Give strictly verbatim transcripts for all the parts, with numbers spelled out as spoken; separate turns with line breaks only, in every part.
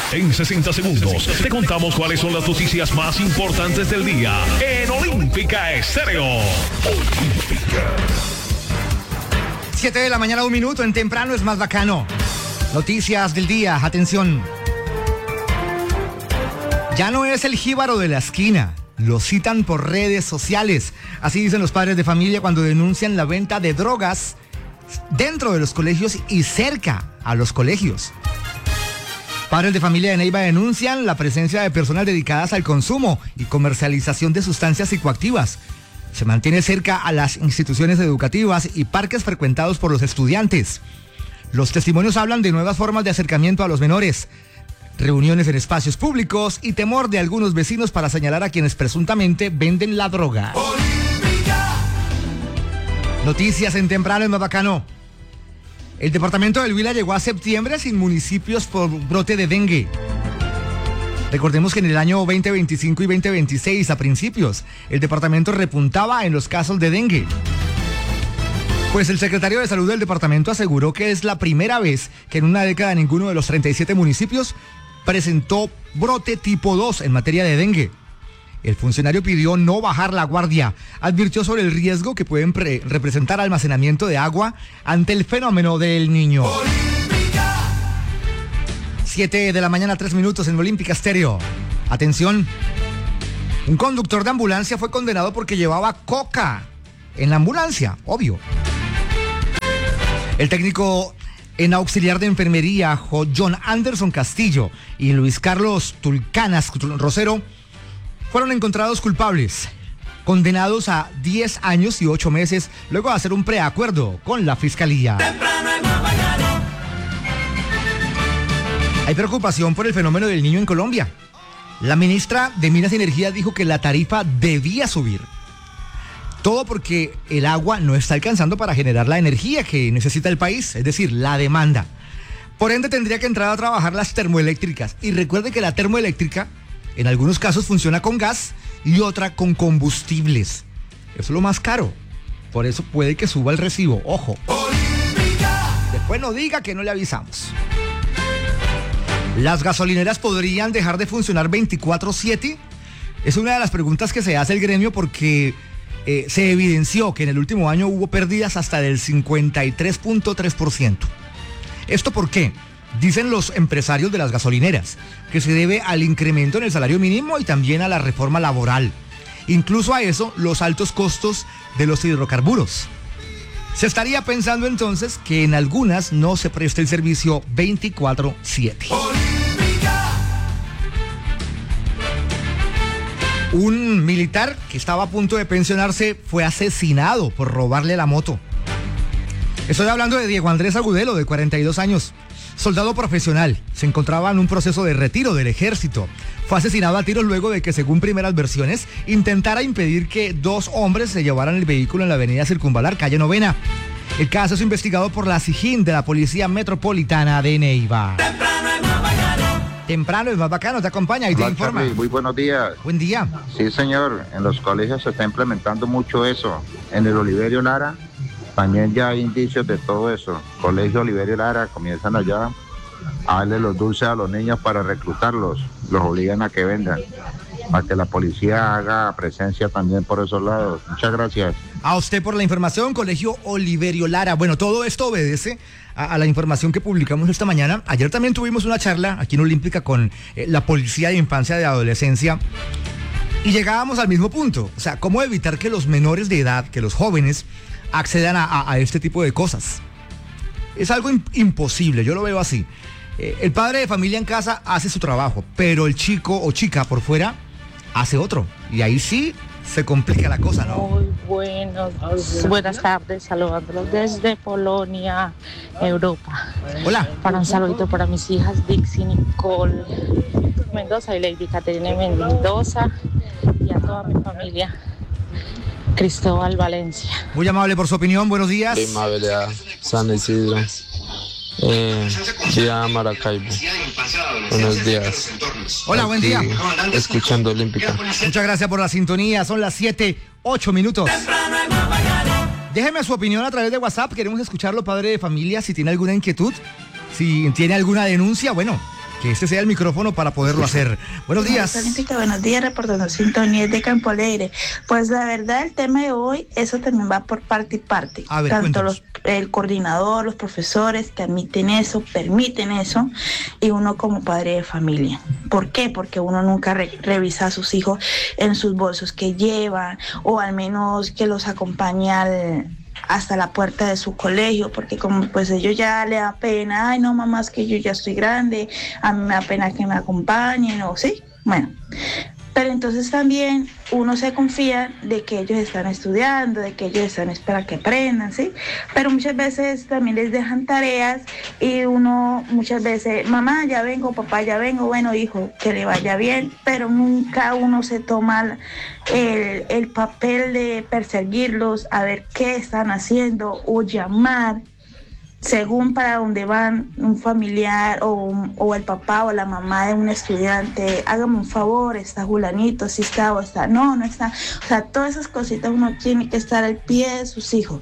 En sesenta segundos te contamos cuáles son las noticias más importantes del día en Olímpica Estéreo. Olímpica.
siete de la mañana, un minuto. En Temprano es más bacano. Noticias del día. Atención. Ya no es el jíbaro de la esquina. Lo citan por redes sociales. Así dicen los padres de familia cuando denuncian la venta de drogas dentro de los colegios y cerca a los colegios. Padres de familia de Neiva denuncian la presencia de personas dedicadas al consumo y comercialización de sustancias psicoactivas. Se mantiene cerca a las instituciones educativas y parques frecuentados por los estudiantes. Los testimonios hablan de nuevas formas de acercamiento a los menores, reuniones en espacios públicos y temor de algunos vecinos para señalar a quienes presuntamente venden la droga. Olímpica. Noticias en Temprano es más bacano. El departamento del Huila llegó a septiembre sin municipios por brote de dengue. Recordemos que en el año veinte veinticinco y veinte veintiséis, a principios, el departamento repuntaba en los casos de dengue. Pues el secretario de Salud del departamento aseguró que es la primera vez que en una década ninguno de los treinta y siete municipios presentó brote tipo dos en materia de dengue. El funcionario pidió no bajar la guardia, advirtió sobre el riesgo que pueden pre- representar almacenamiento de agua ante el fenómeno del Niño. Olímpica. siete de la mañana, tres minutos en Olímpica Estéreo. Atención, un conductor de ambulancia fue condenado porque llevaba coca en la ambulancia, obvio. El técnico en auxiliar de enfermería, John Anderson Castillo y Luis Carlos Tulcanas Rosero, fueron encontrados culpables, condenados a diez años y ocho meses, luego de hacer un preacuerdo con la fiscalía. Hay preocupación por el fenómeno del Niño en Colombia. La ministra de Minas y Energía dijo que la tarifa debía subir. Todo porque el agua no está alcanzando para generar la energía que necesita el país, es decir, la demanda. Por ende, tendría que entrar a trabajar las termoeléctricas. Y recuerde que la termoeléctrica en algunos casos funciona con gas y otra con combustibles. Eso es lo más caro. Por eso puede que suba el recibo. Ojo. Olímpica. Después no diga que no le avisamos. ¿Las gasolineras podrían dejar de funcionar veinticuatro siete? Es una de las preguntas que se hace el gremio porque eh, se evidenció que en el último año hubo pérdidas hasta del cincuenta y tres punto tres por ciento. ¿Esto por qué? Dicen los empresarios de las gasolineras que se debe al incremento en el salario mínimo y también a la reforma laboral. Incluso a eso, los altos costos de los hidrocarburos. Se estaría pensando entonces que en algunas no se preste el servicio veinticuatro siete. Un militar que estaba a punto de pensionarse fue asesinado por robarle la moto. Estoy hablando de Diego Andrés Agudelo, de cuarenta y dos años. Soldado profesional, se encontraba en un proceso de retiro del ejército. Fue asesinado a tiros luego de que, según primeras versiones, intentara impedir que dos hombres se llevaran el vehículo en la avenida Circunvalar, calle Novena. El caso es investigado por la SIJIN de la Policía Metropolitana de Neiva. Temprano es más bacano. Temprano es más bacano, te acompaña y te
Hola,
informa.
Charly, muy buenos días.
Buen día.
Sí, señor, en los colegios se está implementando mucho eso. En el Oliverio Lara también ya hay indicios de todo eso. Colegio Oliverio Lara comienzan allá a darle los dulces a los niños para reclutarlos, los obligan a que vendan, para que la policía haga presencia también por esos lados. Muchas gracias.
A usted por la información, Colegio Oliverio Lara. Bueno, todo esto obedece a, a la información que publicamos esta mañana. Ayer también tuvimos una charla aquí en Olímpica con eh, la Policía de Infancia y Adolescencia y llegábamos al mismo punto. O sea, ¿cómo evitar que los menores de edad, que los jóvenes, accedan a, a, a este tipo de cosas? Es algo imp- imposible, yo lo veo así. Eh, el padre de familia en casa hace su trabajo, pero el chico o chica por fuera hace otro. Y ahí sí se complica la cosa, ¿no?
Muy buenos, buenas tardes, saludándolos desde Polonia, Europa.
Hola.
Para un saludito para mis hijas Dixie, Nicole Mendoza y Lady Caterina Mendoza y a toda mi familia. Cristóbal Valencia.
Muy amable por su opinión, buenos días.
Primavera, San Isidro, eh, Vía Maracaibo. Buenos días.
Hola, buen día.
Escuchando Olímpica.
Muchas gracias por la sintonía, son las siete, ocho minutos. Déjeme su opinión a través de WhatsApp, queremos escucharlo, padre de familia, si tiene alguna inquietud, si tiene alguna denuncia, bueno, que este sea el micrófono para poderlo hacer. Buenos días.
Olímpica, buenos días, reportando sintonía de Campo Alegre. Pues la verdad, el tema de hoy, eso también va por parte y parte.
A ver,
Tanto
cuéntanos.
los, el coordinador, los profesores que admiten eso, permiten eso, y uno como padre de familia. ¿Por qué? Porque uno nunca re- revisa a sus hijos en sus bolsos que llevan, o al menos que los acompaña al hasta la puerta de su colegio, porque como pues ellos ya le da pena, ay no mamá, es que yo ya estoy grande, a mí me da pena que me acompañen, o sí, bueno. Pero entonces también uno se confía de que ellos están estudiando, de que ellos están esperando que aprendan, ¿sí? Pero muchas veces también les dejan tareas y uno muchas veces, mamá, ya vengo, papá, ya vengo, bueno, hijo, que le vaya bien, pero nunca uno se toma el, el papel de perseguirlos, a ver qué están haciendo o llamar según para dónde van un familiar o, un- o el papá o la mamá de un estudiante, hágame un favor, está Julanito, si está o está, no, no está. O sea, todas esas cositas uno tiene que estar al pie de sus hijos.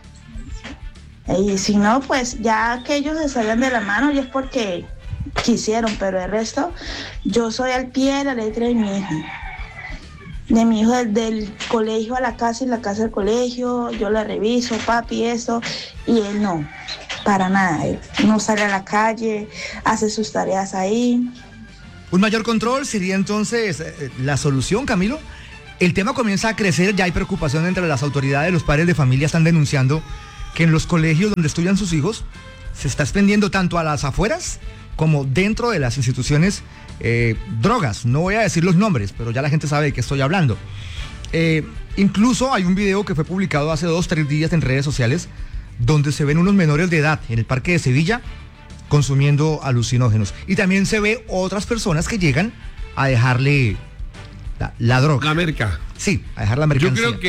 Y si no, pues ya que ellos se salgan de la mano ya es porque quisieron, pero el resto, yo soy al pie de la letra de mi hijo. De mi hijo del, del colegio a la casa y la casa al colegio, yo la reviso, papi, eso, y él no, para nada, él no sale a la calle, hace sus tareas ahí.
Un mayor control sería entonces eh, la solución, Camilo. El tema comienza a crecer, ya hay preocupación entre las autoridades, los padres de familia están denunciando que en los colegios donde estudian sus hijos se está expendiendo tanto a las afueras como dentro de las instituciones eh, drogas. No voy a decir los nombres, pero ya la gente sabe de qué estoy hablando. Eh, incluso hay un video que fue publicado hace dos, tres días en redes sociales donde se ven unos menores de edad en el parque de Sevilla consumiendo alucinógenos. Y también se ve otras personas que llegan a dejarle la, la droga.
La merca.
Sí, a dejar la mercancía.
Yo creo que